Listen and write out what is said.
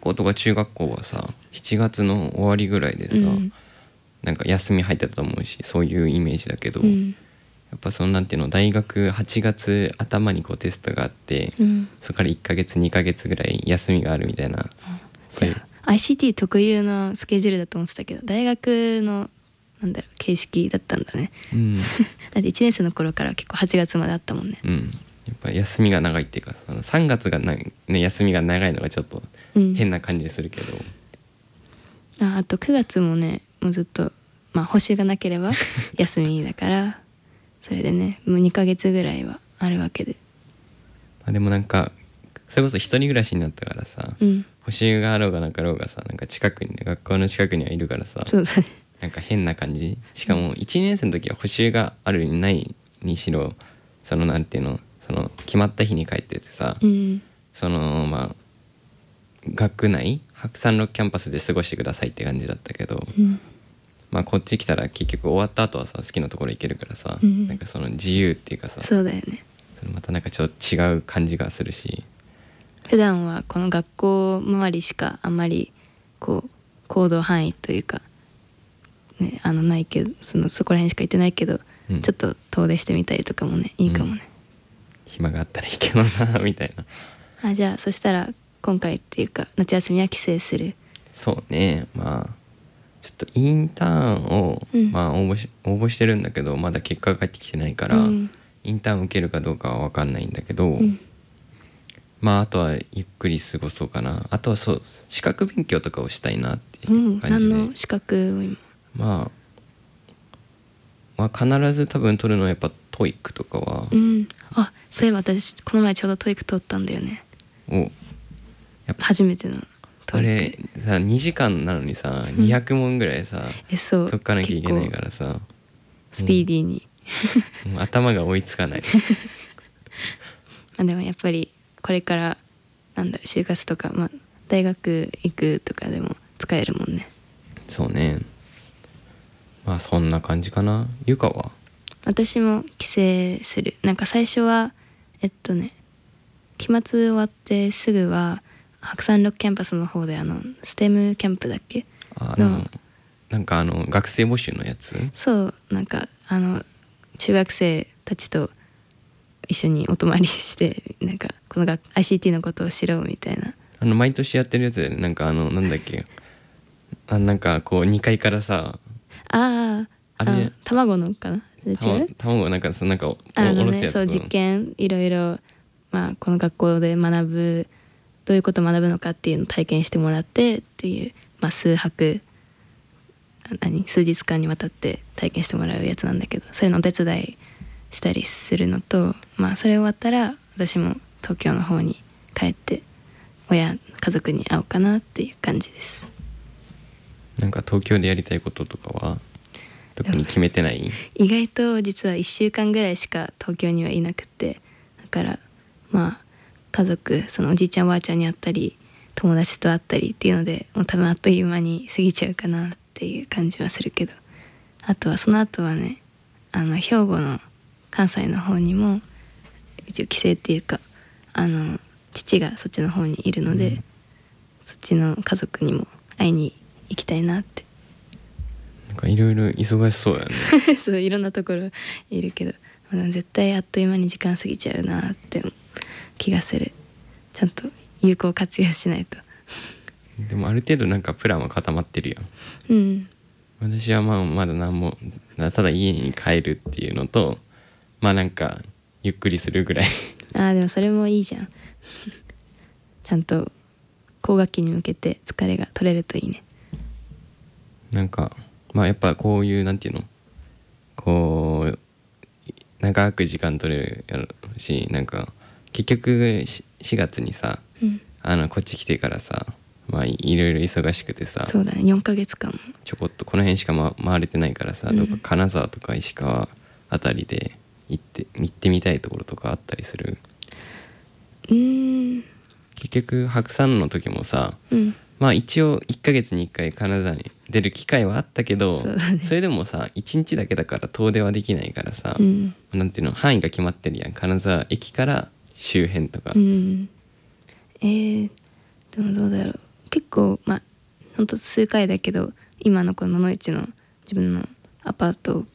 校とか中学校はさ7月の終わりぐらいでさ、なんか休み入ってたと思うし、そういうイメージだけど、やっぱそのなんていうの、大学8月頭にこうテストがあって、そこから1ヶ月2ヶ月ぐらい休みがあるみたいな、 じゃあ ICT 特有のスケジュールだと思ってたけど、大学のなんだろう形式だったんだね。だって1年生の頃から結構8月まであったもんね。 やっぱ休みが長いっていうか、その3月がね、休みが長いのがちょっと変な感じするけど、 あと9月もね、もうずっとまあ補習がなければ休みだからそれでね、もう2ヶ月ぐらいはあるわけで。 でもなんかそれこそ一人暮らしになったからさ、補習があろうがなかろうがさ、なんか近くに、学校の近くにはいるからさ、 そうだね、 なんか変な感じ。しかも1年生の時は補習があるにないにしろ、そのなんていうの、その決まった日に帰っててさ、そのまあ学内白山六キャンパスで過ごしてくださいって感じだったけど、まあこっち来たら結局終わった後はさ、好きなところ行けるからさ、なんかその自由っていうかさ、 そうだよね。 そのまたなんかちょっと違う感じがするし、 普段はこの学校周りしかあんまりこう行動範囲というか、ね、ないけど、そこら辺しか行ってないけど、ちょっと遠出してみたりとかもね、いいかもね。 暇があったらいいけどなみたいな。 じゃあそしたら今回っていうか夏休みは帰省する。 そうね、まあちょっとインターンを、まあ応募してるんだけど、まだ結果が返ってきてないから、インターン受けるかどうかは分かんないんだけど、まああとはゆっくり過ごそうかな。あとはそう資格勉強とかをしたいなっていう感じで、 何の資格を今。 まあ必ず多分取るのはやっぱトイックとかは、 そういえば私この前ちょうどトイック取ったんだよね。 やっぱ初めてのトイック。 あれさ2時間なのにさ、200問ぐらいさそう解かなきゃいけないからさ、 スピーディーに、 もう頭が追いつかないでもやっぱりこれからなんだ就活とか、大学行くとかでも使えるもんね。 そうね、まあそんな感じかな。ゆかは？ 私も帰省する。なんか最初は期末終わってすぐは白山六キャンパスの方でステムキャンプだっけなんか学生募集のやつ。 そう、なんか中学生たちと一緒にお泊まりしてなんかこのICT のことを知ろうみたいな。 毎年やってるやつで、なんかなんだっけ、なんかこう2階からさ、 あれ卵のかな、違う？ 卵なんかおろすやつ。 そう実験いろいろ、この学校で学ぶ、どういうことを学ぶのかっていうのを体験してもらってっていう、数日間にわたって体験してもらうやつなんだけど、そういうのお手伝いしたりするのと、それ終わったら私も東京の方に帰って家族に会おうかなっていう感じです。 なんか東京でやりたいこととかは特に決めてない？ 意外と実は1週間ぐらいしか東京にはいなくて、だから家族、そのおじいちゃんおばあちゃんに会ったり友達と会ったりっていうので、もう多分あっという間に過ぎちゃうかなっていう感じはするけど、あとはその後はね、兵庫の関西の方にも一応帰省っていうか父がそっちの方にいるので、そっちの家族にも会いに行きたいなって。 なんかいろいろ忙しそうやねそう、いろんなところいるけど、でも絶対あっという間に時間過ぎちゃうなって気がする。ちゃんと有効活用しないとでもある程度なんかプランは固まってるやん。私はまだ何も、ただ家に帰るっていうのと、なんかゆっくりするぐらいでもそれもいいじゃんちゃんと後学期に向けて疲れが取れるといいね。 なんかやっぱこういうなんていうの、こう長く時間取れるやろし、なんか結局4月にさ、こっち来てからさ、いろいろ忙しくてさ、 そうだね、4ヶ月間もちょこっとこの辺しか、回れてないからさ、どっか金沢とか石川あたりで行ってみたいところとかあったりする？結局白山の時もさ、一応1ヶ月に1回金沢に出る機会はあったけど、 それでもさ1日だけだから遠出はできないからさ、なんていうの、範囲が決まってるやん、金沢駅から周辺とか。 でもどうだろう、結構まあほんと数回だけど今のこの野々市の自分のアパートを